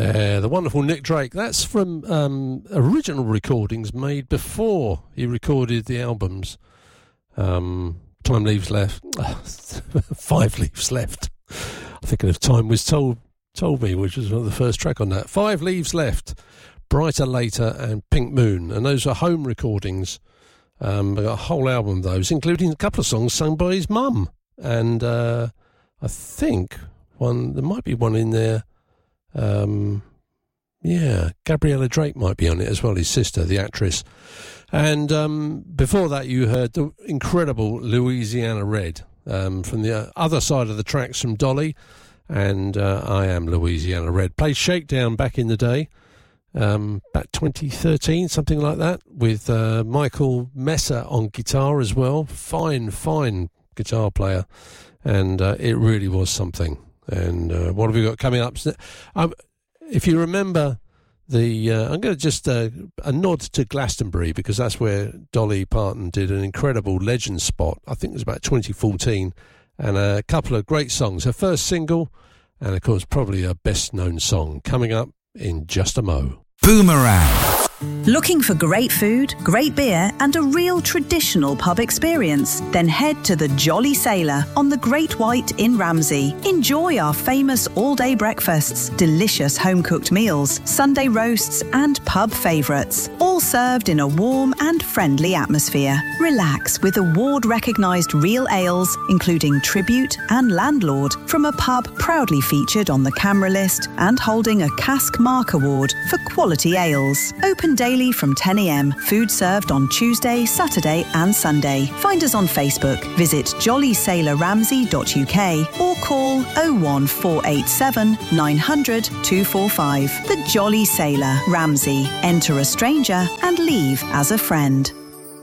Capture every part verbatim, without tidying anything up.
Uh, the wonderful Nick Drake. That's from um, original recordings made before he recorded the albums. Um, Time Leaves Left. Five Leaves Left. I'm thinking of Time Was Told Told Me, which was the first track on that. Five Leaves Left, Brighter Later, and Pink Moon. And those are home recordings. Um, I got a whole album of those, including a couple of songs sung by his mum. And uh, I think one there might be one in there. Um, yeah, Gabriella Drake might be on it as well, his sister, the actress. And um, before that, you heard the incredible Louisiana Red um, from the other side of the tracks from Dolly. And uh, I Am Louisiana Red. Played Shakedown back in the day, um, back twenty thirteen, something like that, with uh, Michael Messer on guitar as well. Fine, fine guitar player. And uh, it really was something. And uh, what have we got coming up? Um, if you remember the, uh, I'm going to just uh, a nod to Glastonbury, because that's where Dolly Parton did an incredible legend spot. I think it was about twenty fourteen, and a couple of great songs. Her first single, and of course probably her best known song, coming up in just a mo. Boomerang. Looking for great food, great beer and a real traditional pub experience? Then head to the Jolly Sailor on the Great White in Ramsey. Enjoy our famous all-day breakfasts, delicious home-cooked meals, Sunday roasts and pub favourites, all served in a warm and friendly atmosphere. Relax with award-recognised real ales, including Tribute and Landlord, from a pub proudly featured on the camera list and holding a Cask Mark Award for quality ales. Open daily from ten a.m. Food served on Tuesday, Saturday and Sunday. Find us on Facebook. Visit jolly sailor ramsey dot u k or call oh one four eight seven nine hundred two four five. The Jolly Sailor, Ramsey. Enter a stranger and leave as a friend.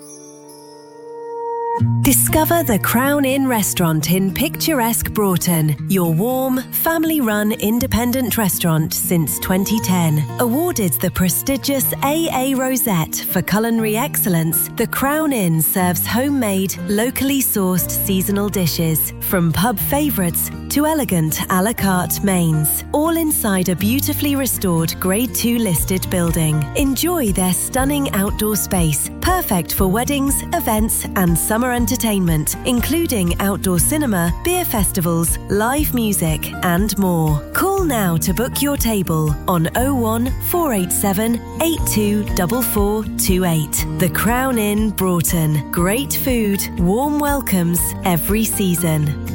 Discover the Crown Inn restaurant in picturesque Broughton, your warm, family-run independent restaurant since twenty ten. Awarded the prestigious A A Rosette for culinary excellence, the Crown Inn serves homemade, locally sourced seasonal dishes, from pub favourites to elegant a la carte mains, all inside a beautifully restored Grade two listed building. Enjoy their stunning outdoor space, perfect for weddings, events and summer entertainment, including outdoor cinema, beer festivals, live music and more. Call now to book your table on oh one four eight seven eight two four four two eight. The Crown Inn Broughton. Great food, warm welcomes every season.